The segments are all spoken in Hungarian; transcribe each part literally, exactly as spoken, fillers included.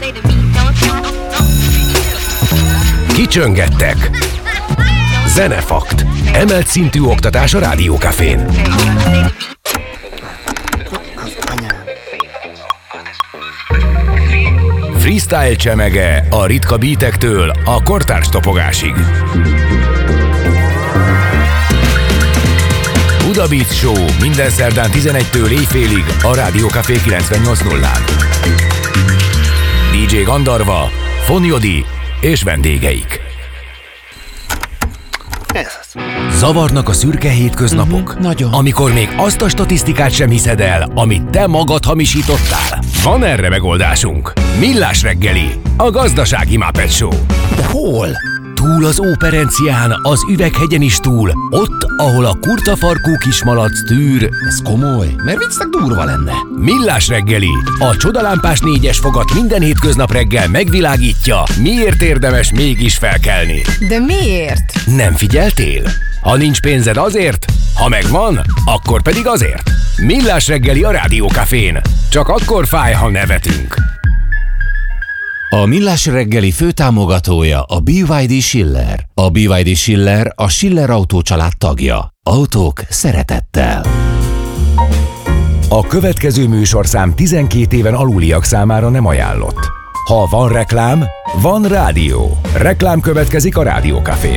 Kicsöngettek. Zenefakt. Emelt szintű oktatás a Rádió Cafén. Freestyle csemege a ritka beatektől a kortárs topogásig. Buda Beat Show minden szerdán tizenegytől éjfélig a Rádió Café kilencvennyolc nullán. dé dzsé Gandarva, Fonyodi és vendégeik. Zavarnak a szürke hétköznapok, Mm-hmm, nagyon. amikor még azt a statisztikát sem hiszed el, amit te magad hamisítottál. Van erre megoldásunk. Millás reggeli, a gazdasági Muppet Show. De hol? Túl az Óperencián, az Üveghegyen is túl, ott, ahol a kurtafarkú kismalac tűr. Ez komoly, mert viccnek durva lenne. Millás reggeli, a csodalámpás négyes fogat minden hétköznap reggel megvilágítja, miért érdemes mégis felkelni. De miért? Nem figyeltél? Ha nincs pénzed azért, ha megvan, akkor pedig azért. Millás reggeli a Rádió Cafén. Csak akkor fáj, ha nevetünk. A Millás reggeli főtámogatója a bé vé dé Schiller. A bé vé dé Schiller a Schiller Autó család tagja. Autók szeretettel. A következő műsorszám tizenkét éven aluliak számára nem ajánlott. Ha van reklám, van rádió. Reklám következik a Rádió Cafén.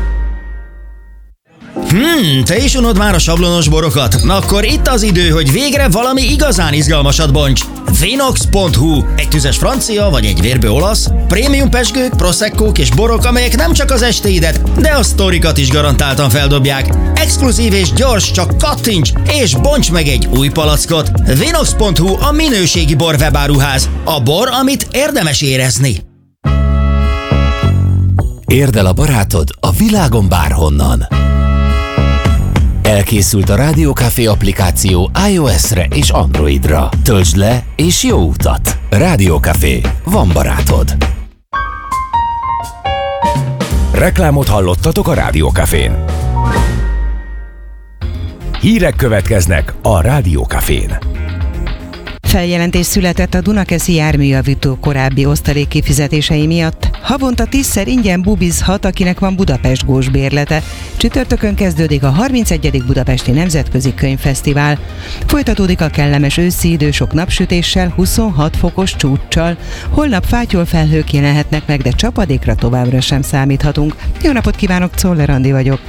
Hmm, te is unod már a sablonos borokat? Na akkor itt az idő, hogy végre valami igazán izgalmasat bonts. Vinox pont hu. Egy tüzes francia vagy egy vérbő olasz, prémium pezsgők, proseccók és borok, amelyek nem csak az estéidet, de a sztorikat is garantáltan feldobják. Exkluzív és gyors, csak kattints és bonts meg egy új palackot. Vinox pont hu a minőségi bor webáruház. A bor, amit érdemes érezni. Érd el a barátod a világon bárhonnan. Elkészült a Rádió Café applikáció iOS-re és Androidra. Töltsd le és jó utat! Rádió Café. Van barátod. Reklámot hallottatok a Rádió Cafén. Hírek következnek a Rádió Cafén. Feljelentés született a Dunakeszi járműjavító korábbi osztalék kifizetései miatt. Havonta tízszer ingyen bubizhat, akinek van Budapest Gós bérlete. Csütörtökön kezdődik a harmincegyedik Budapesti Nemzetközi Könyvfesztivál. Folytatódik a kellemes őszi idő sok napsütéssel, huszonhat fokos csúccsal. Holnap fátyol felhők jelenhetnek meg, de csapadékra továbbra sem számíthatunk. Jó napot kívánok, Czoller Andi vagyok.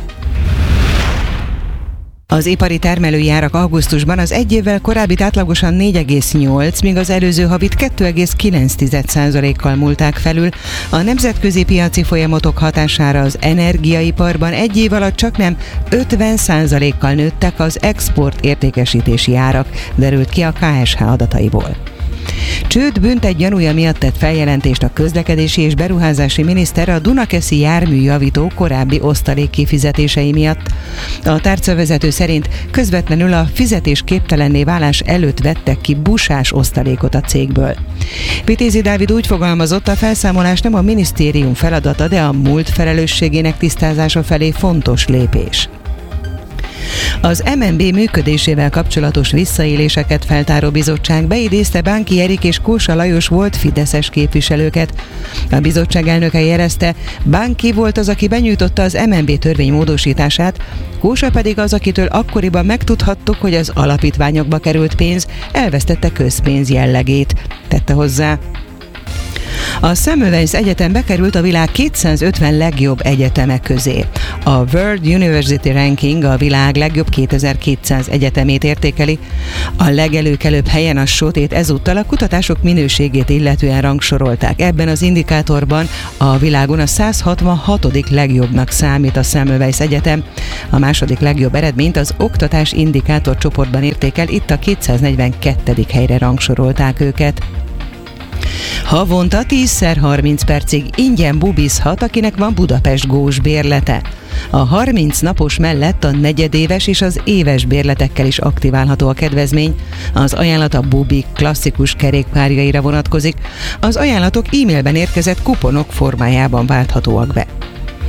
Az ipari termelői árak augusztusban az egy évvel korábbit átlagosan négy egész nyolc, míg az előző havit két egész kilenc százalékkal múlták felül. A nemzetközi piaci folyamatok hatására az energiaiparban egy év alatt csaknem ötven százalékkal nőttek az export értékesítési árak, derült ki a ká es há adataiból. Csőd bűntegy gyanúja miatt tett feljelentést a közlekedési és beruházási miniszter a Dunakeszi járműjavító korábbi osztalék kifizetései miatt. A tárcavezető szerint közvetlenül a fizetésképtelenné válás előtt vettek ki busás osztalékot a cégből. Vitézi Dávid úgy fogalmazott, a felszámolás nem a minisztérium feladata, de a múlt felelősségének tisztázása felé fontos lépés. Az em en bé működésével kapcsolatos visszaéléseket feltáró bizottság beidézte Bánki Erik és Kósa Lajos volt fideszes képviselőket. A bizottság elnöke jelezte, Bánki volt az, aki benyújtotta az em en bé törvény módosítását, Kósa pedig az, akitől akkoriban megtudhattuk, hogy az alapítványokba került pénz elvesztette közpénz jellegét, tette hozzá. A Semmelweis Egyetem bekerült a világ kétszázötven legjobb egyetemek közé. A World University Ranking a világ legjobb kétezer-kétszáz egyetemét értékeli. A legelőkelőbb helyen a sótét ezúttal a kutatások minőségét illetően rangsorolták. Ebben az indikátorban a világon a száz hatvanhatodik legjobbnak számít a Semmelweis Egyetem. A második legjobb eredményt az oktatás indikátor csoportban értékel, itt a kétszáznegyvenkettedik helyre rangsorolták őket. Havonta tízszer harminc percig ingyen bubizhat, akinek van Budapest Gós bérlete. A harminc napos mellett a negyedéves és az éves bérletekkel is aktiválható a kedvezmény. Az ajánlat a Bubi klasszikus kerékpárjaira vonatkozik. Az ajánlatok e-mailben érkezett kuponok formájában válthatóak be.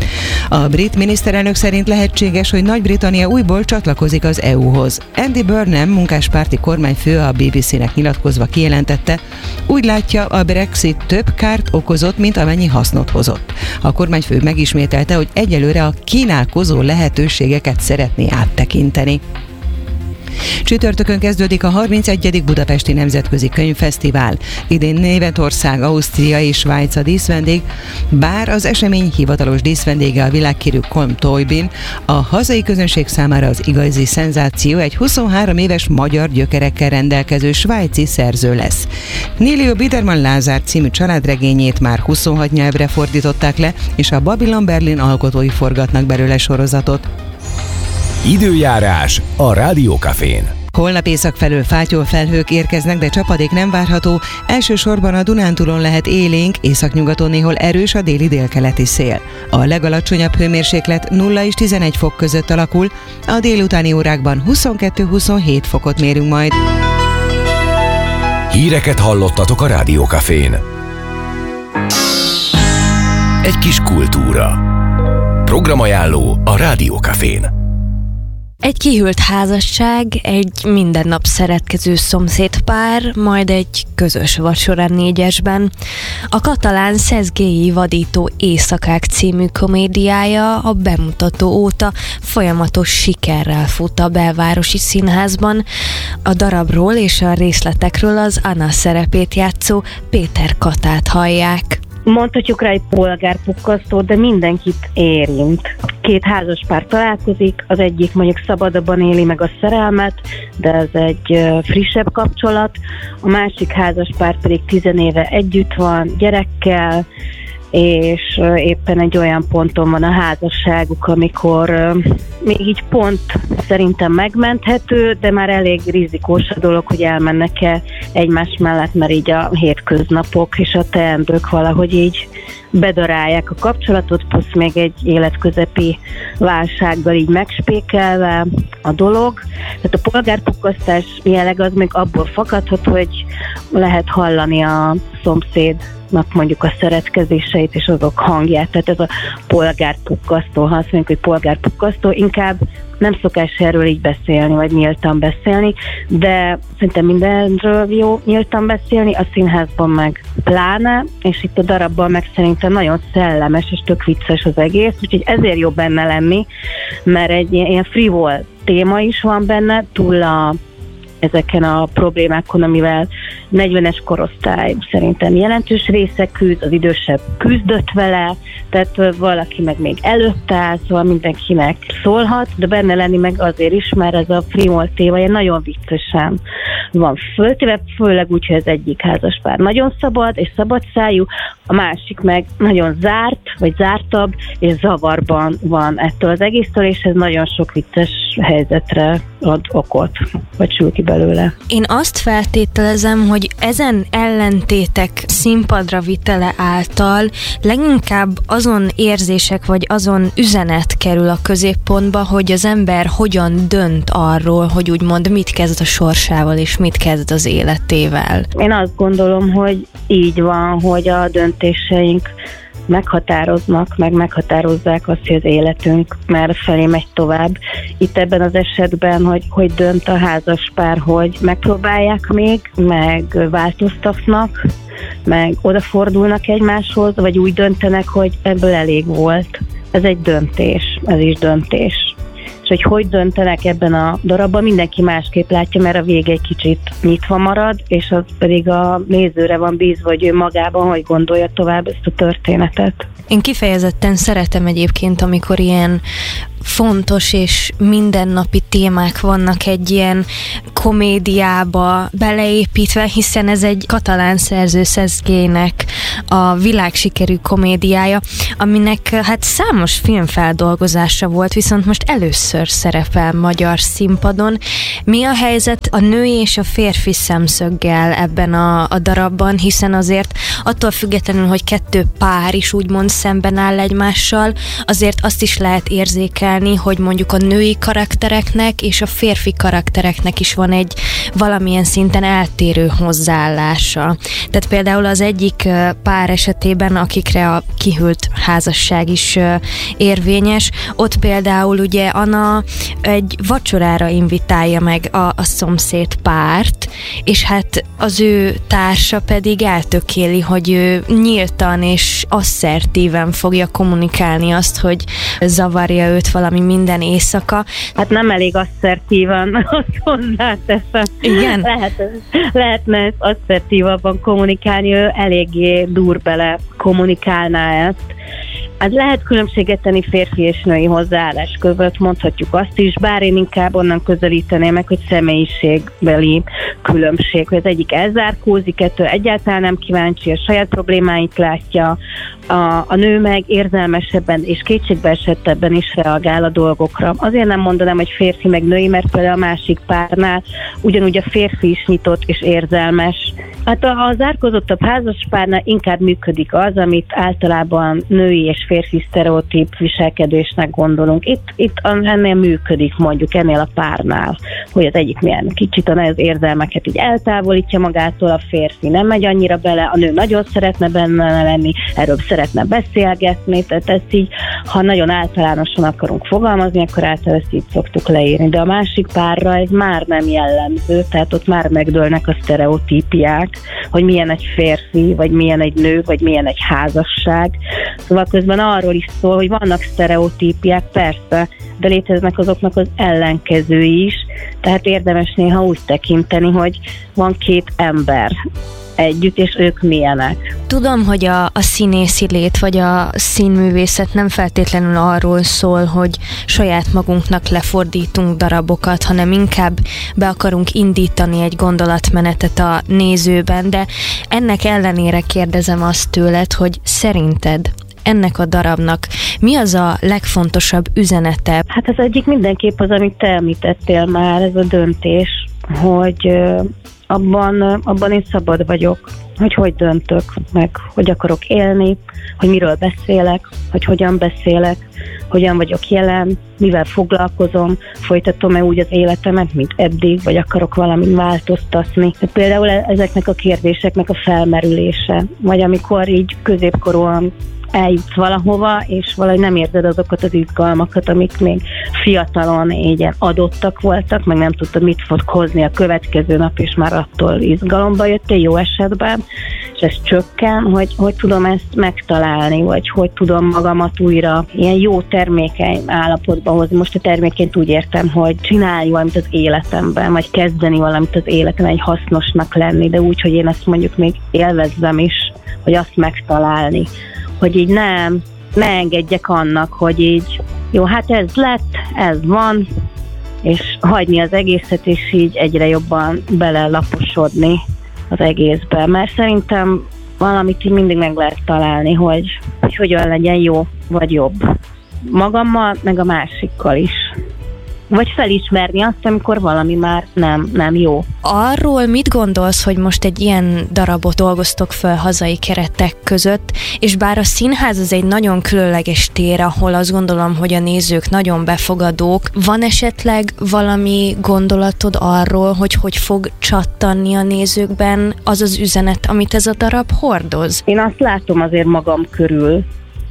A brit miniszterelnök szerint lehetséges, hogy Nagy-Britannia újból csatlakozik az é u-hoz. Andy Burnham, munkáspárti kormányfő, a bé bé cé-nek nyilatkozva kijelentette, úgy látja, a Brexit több kárt okozott, mint amennyi hasznot hozott. A kormányfő megismételte, hogy egyelőre a kínálkozó lehetőségeket szeretné áttekinteni. Csütörtökön kezdődik a harmincegyedik Budapesti Nemzetközi Könyvfesztivál. Idén Németország, Ausztria és Svájc a díszvendég, bár az esemény hivatalos díszvendége a világhírű Colm Tóibín, a hazai közönség számára az igazi szenzáció egy huszonhárom éves magyar gyökerekkel rendelkező svájci szerző lesz. Nélio Biedermann Lázár című családregényét már huszonhat nyelvre fordították le, és a Babylon Berlin alkotói forgatnak belőle sorozatot. Időjárás a Rádiókafén. Holnap észak felől fátyol felhők érkeznek, de csapadék nem várható. Elsősorban a Dunántúlon lehet élénk, északnyugaton néhol erős a déli délkeleti szél. A legalacsonyabb hőmérséklet nulla és tizenegy fok között alakul, a délutáni órákban huszonkettő-huszonhét fokot mérünk majd. Híreket hallottatok a Rádiókafén. Egy kis kultúra. Programajánló a Rádiókafén. Egy kihűlt házasság, egy minden nap szeretkező szomszédpár, majd egy közös vacsora négyesben. A katalán Szeszgélyi vadító éjszakák című komédiája a bemutató óta folyamatos sikerrel fut a belvárosi színházban. A darabról és a részletekről az Anna szerepét játszó Péter Katát hallják. Mondhatjuk rá egy polgárpukkasztó, de mindenkit érint. Két házaspár találkozik, az egyik mondjuk szabadabban éli meg a szerelmet, de ez egy frissebb kapcsolat, a másik házaspár pedig tizenéve együtt van, gyerekkel, és éppen egy olyan ponton van a házasságuk, amikor még így pont szerintem megmenthető, de már elég rizikós a dolog, hogy elmennek-e egymás mellett, mert így a hétköznapok és a teendők valahogy így bedarálják a kapcsolatot, plusz még egy életközepi válsággal így megspékelve a dolog. Tehát a polgárpukkasztás jelleg az még abból fakadhat, hogy lehet hallani a szomszédnak mondjuk a szeretkezéseit és azok hangját. Tehát ez a polgárpukkasztó, ha azt mondjuk, hogy polgárpukkasztó, inkább nem szokás erről így beszélni, vagy nyíltan beszélni, de szerintem mindenről jó nyíltan beszélni, a színházban meg pláne, és itt a darabban meg szerintem nagyon szellemes és tök vicces az egész, úgyhogy ezért jobb benne lenni, mert egy ilyen frivol téma is van benne, túl a ezeken a problémákon, amivel negyvenes korosztály szerintem jelentős része küzd, az idősebb küzdött vele, tehát valaki meg még előtt áll, szóval mindenkinek szólhat, de benne lenni meg azért is, mert ez a frivol téma nagyon viccesen van föltéve, főleg úgy, hogy az egyik házaspár nagyon szabad és szabadszájú, a másik meg nagyon zárt, vagy zártabb, és zavarban van ettől az egésztől, és ez nagyon sok vicces helyzetre ad okot, vagy sül ki belőle. Én azt feltételezem, hogy ezen ellentétek színpadra vitele által leginkább azon érzések, vagy azon üzenet kerül a középpontba, hogy az ember hogyan dönt arról, hogy úgymond mit kezd a sorsával, és mit kezd az életével. Én azt gondolom, hogy így van, hogy a döntéseink meghatároznak, meg meghatározzák azt, hogy az életünk már felé megy tovább. Itt ebben az esetben, hogy, hogy dönt a házaspár, hogy megpróbálják még, meg változtatnak, meg odafordulnak egymáshoz, vagy úgy döntenek, hogy ebből elég volt. Ez egy döntés, ez is döntés. És hogy hogy döntenek ebben a darabban, mindenki másképp látja, mert a vége egy kicsit nyitva marad, és az pedig a nézőre van bízva, hogy ő magában hogy gondolja tovább ezt a történetet. Én kifejezetten szeretem egyébként, amikor ilyen fontos és mindennapi témák vannak egy ilyen komédiába beleépítve, hiszen ez egy katalán szerző Szeszgélynek a világsikerű komédiája, aminek hát számos filmfeldolgozása volt, viszont most először szerepel magyar színpadon. Mi a helyzet a női és a férfi szemszöggel ebben a, a darabban, hiszen azért attól függetlenül, hogy kettő pár is úgymond szemben áll egymással, azért azt is lehet érzékelni, hogy mondjuk a női karaktereknek és a férfi karaktereknek is van egy valamilyen szinten eltérő hozzáállása. Tehát például az egyik pár esetében, akikre a kihűlt házasság is érvényes. Ott például ugye Anna egy vacsorára invitálja meg a, a szomszéd párt, és hát az ő társa pedig eltökéli, hogy ő nyíltan és asszertíven fogja kommunikálni azt, hogy zavarja őt valami minden éjszaka. Hát nem elég asszertívan, azt hozzáteszem. Igen? Lehet, lehetne ezt asszertívabban kommunikálni, ő eléggé durbele kommunikálná ezt. Hát lehet különbséget tenni férfi és női hozzáállás között, mondhatjuk azt is, bár én inkább onnan közelíteném meg, hogy személyiségbeli különbség, hogy az egyik elzárkózik, kettő egyáltalán nem kíváncsi, a saját problémáit látja, a, a nő meg érzelmesebben és kétségbeesettebben is reagál a dolgokra. Azért nem mondanám, hogy férfi meg női, mert például a másik párnál ugyanúgy a férfi is nyitott és érzelmes. Hát a, a zárkózottabb házaspárnál inkább működik az, amit általában női és férfi sztereotíp viselkedésnek gondolunk. Itt, itt ennél működik mondjuk ennél a párnál, hogy az egyik milyen kicsit a az érzelmeket így eltávolítja magától, a férfi nem megy annyira bele, a nő nagyon szeretne benne lenni, erről szeretne beszélgetni, tehát ezt így, ha nagyon általánosan akarunk fogalmazni, akkor általában ezt így szoktuk leírni, de a másik párra ez már nem jellemző, tehát ott már megdőlnek a sztereotípiák, hogy milyen egy férfi, vagy milyen egy nő, vagy milyen egy házasság. Szóval közben arról is szól, hogy vannak sztereotípiák, persze, de léteznek azoknak az ellenkezői is, tehát érdemes néha úgy tekinteni, hogy van két ember együtt, és ők milyenek. Tudom, hogy a, a színészi lét, vagy a színművészet nem feltétlenül arról szól, hogy saját magunknak lefordítunk darabokat, hanem inkább be akarunk indítani egy gondolatmenetet a nézőben, de ennek ellenére kérdezem azt tőled, hogy szerinted ennek a darabnak mi az a legfontosabb üzenete? Hát az egyik mindenképp az, amit te említettél már, ez a döntés, hogy abban, abban én szabad vagyok, hogy hogy döntök, meg hogy akarok élni, hogy miről beszélek, hogy hogyan beszélek, hogyan vagyok jelen, mivel foglalkozom, folytatom-e úgy az életemet, mint eddig, vagy akarok valamit változtatni. De például ezeknek a kérdéseknek a felmerülése, vagy amikor így középkorúan eljutsz valahova, és valahogy nem érzed azokat az izgalmakat, amik még fiatalon így adottak voltak, meg nem tudtad, mit fog hozni a következő nap, és már attól izgalomba jöttél jó esetben, és ez csökken, hogy hogy tudom ezt megtalálni, vagy hogy tudom magamat újra ilyen jó termékeny állapotba hozni. Most a terméként úgy értem, hogy csinálni valamit az életemben, vagy kezdeni valamit az életemben, egy hasznosnak lenni, de úgy, hogy én ezt mondjuk még élvezzem is, hogy azt megtalálni, hogy így nem, ne engedjek annak, hogy így jó, hát ez lett, ez van, és hagyni az egészet, és így egyre jobban belelaposodni az egészbe. Mert szerintem valamit így mindig meg lehet találni, hogy, hogy hogyan legyen jó, vagy jobb. Magammal, meg a másikkal is. Vagy felismerni azt, amikor valami már nem, nem jó. Arról mit gondolsz, hogy most egy ilyen darabot dolgoztok fel hazai keretek között, és bár a színház az egy nagyon különleges tér, ahol azt gondolom, hogy a nézők nagyon befogadók, van esetleg valami gondolatod arról, hogy hogy fog csattanni a nézőkben az az üzenet, amit ez a darab hordoz? Én azt látom azért magam körül,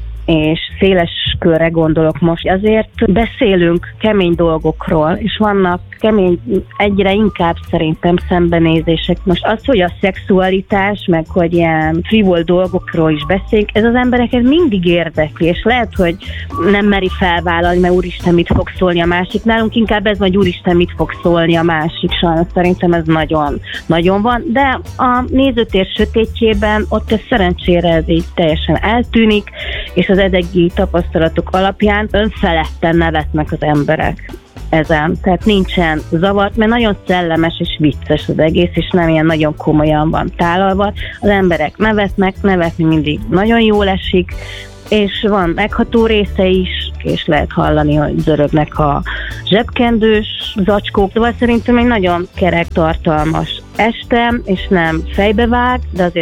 és széles körre gondolok most. Azért beszélünk kemény dolgokról, és vannak kemény, egyre inkább szerintem szembenézések. Most az, hogy a szexualitás, meg hogy ilyen frivol dolgokról is beszéljünk, ez az embereket mindig érdekli, és lehet, hogy nem meri felvállalni, mert úristen, mit fog szólni a másik. Nálunk inkább ez, hogy úristen, mit fog szólni a másik. Sajnos szerintem ez nagyon, nagyon van, de a nézőtér sötétjében ott ez szerencsére ez így teljesen eltűnik, és az eddigi tapasztalatok alapján önfeledten nevetnek az emberek ezen. Tehát nincsen zavar, mert nagyon szellemes és vicces az egész, és nem ilyen nagyon komolyan van tálalva. Az emberek nevetnek, nevetni mindig nagyon jól esik, és van megható része is, és lehet hallani, hogy zörögnek a zsebkendős zacskók. Szóval szerintem egy nagyon kerek, tartalmas este, és nem fejbevág, de azért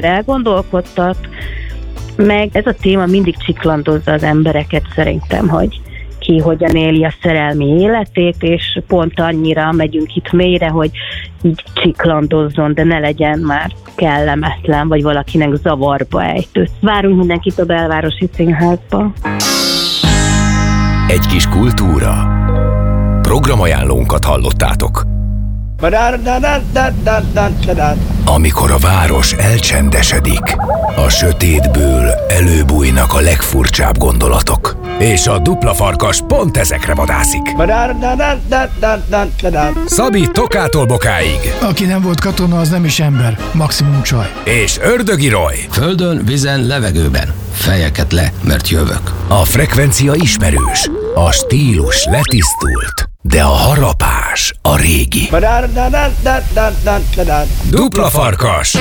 elgondolkodtat, meg ez a téma mindig csiklandozza az embereket szerintem, hogy ki hogyan éli a szerelmi életét, és pont annyira megyünk itt mélyre, hogy így csiklandozzon, de ne legyen már kellemetlen, vagy valakinek zavarba ejtő. Várunk mindenkit a Belvárosi Színházba. Egy kis kultúra. Programajánlónkat hallottátok. Amikor a város elcsendesedik, a sötétből előbújnak a legfurcsább gondolatok. És a dupla farkas pont ezekre vadászik. Szabi Tokától Bokáig. Aki nem volt katona, az nem is ember. Maximum csaj. És Ördögi Roy. Földön, vizen, levegőben. Fejeket le, mert jövök. A frekvencia ismerős, a stílus letisztult, de a harapás a régi. Dupla farkas.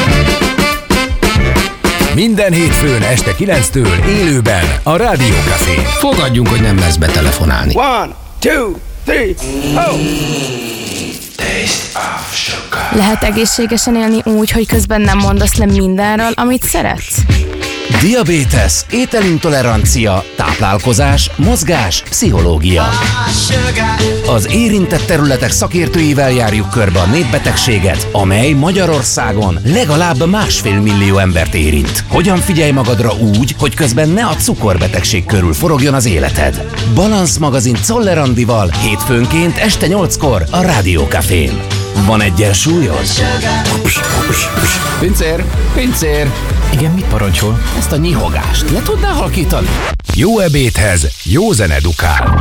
Minden hétfőn este kilenctől élőben a Rádió Cafén. Fogadjunk, hogy nem lesz betelefonálni. One, two, three, oh! Lehet egészségesen élni úgy, hogy közben nem mondasz le mindenről, amit szeretsz? Diabétesz, ételintolerancia, táplálkozás, mozgás, pszichológia. Az érintett területek szakértőivel járjuk körbe a népbetegséget, amely Magyarországon legalább másfél millió embert érint. Hogyan figyelj magadra úgy, hogy közben ne a cukorbetegség körül forogjon az életed? Balansz magazin Czoller Andival hétfőnként este nyolckor a Rádió Cafén. Van egyensúlyod? Pincér, pincér! Igen, mit parancsol? Ezt a nyihogást le tudnál halkítani? Jó ebédhez jó zene dukál.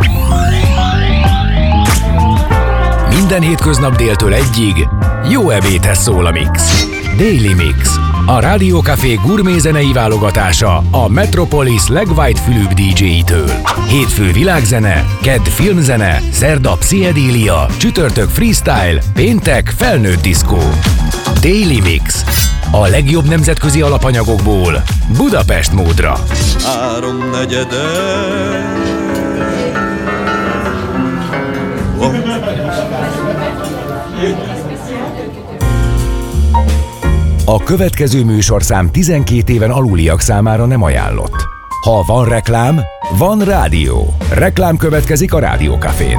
Minden hétköznap déltől egyig jó ebédhez szól a Mix. Daily Mix. A Rádió Café gurmé zenei válogatása a Metropolis legwhite-fülűbb dé dzsé-itől. Hétfő világzene, kedd filmzene, szerda pszichedélia, csütörtök freestyle, péntek felnőtt diszkó. Daily Mix. A legjobb nemzetközi alapanyagokból Budapest módra. Három negyede. A következő műsorszám tizenkét éven aluliak számára nem ajánlott. Ha van reklám, van rádió. Reklám következik a Rádió Cafén.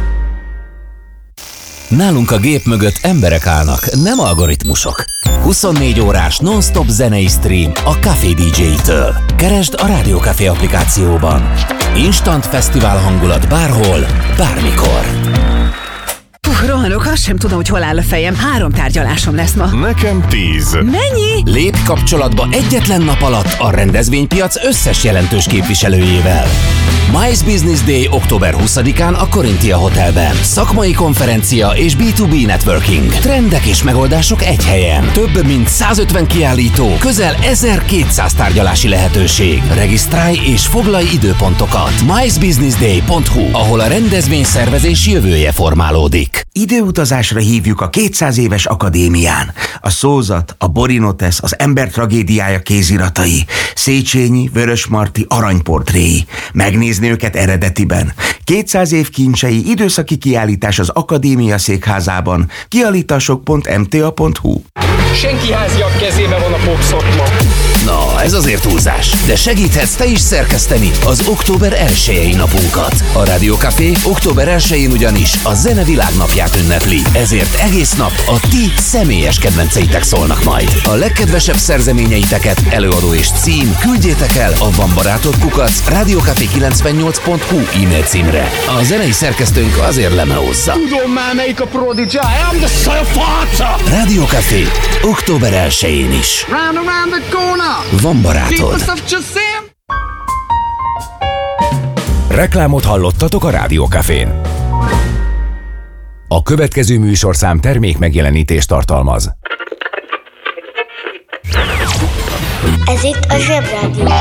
Nálunk a gép mögött emberek állnak, nem algoritmusok. huszonnégy órás non-stop zenei stream a Café dé dzsé-től. Keresd a Rádió Café applikációban. Instant fesztivál hangulat bárhol, bármikor. Puh, rohanok, azt sem tudom, hogy hol áll a fejem. Három tárgyalásom lesz ma. Nekem tíz. Mennyi? Lépj kapcsolatba egyetlen nap alatt a rendezvénypiac összes jelentős képviselőjével. Mice Business Day október huszadikán a Corinthia Hotelben. Szakmai konferencia és bé kettő bé networking. Trendek és megoldások egy helyen. Több mint százötven kiállító, közel ezerkétszáz tárgyalási lehetőség. Regisztrálj és foglalj időpontokat. mice business day pont hu, ahol a rendezvényszervezés jövője formálódik. Időutazásra hívjuk a kétszáz éves akadémián. A szózat, a Borinotesz, az ember tragédiája kéziratai, Széchenyi, Vörösmarty aranyportréi. Megnézni őket eredetiben. kétszáz év kincsei időszaki kiállítás az Akadémia székházában. kiállítások pont em té á pont hu. Senki háziak kezébe van a popszakma. Na, ez azért túlzás, de segíthetsz te is szerkeszteni az október elsejei napunkat. A Rádió Café október elsején ugyanis a zene világnapját ünnepli, ezért egész nap a ti személyes kedvenceitek szólnak majd. A legkedvesebb szerzeményeiteket, előadó és cím küldjétek el a Van Barátod kukac rádiócafé kilencvennyolc pont hu e-mail címre. A zenei szerkesztőnk azért lemeózza. Tudom már melyik a Prodigy, I'm the Szalfáca! Rádió Café október elsején is. Round around the corner. Van Barátod. Reklámot hallottatok a Rádió Cafén. A következő műsorszám termék megjelenítést tartalmaz. Ez itt a Zsebrádió.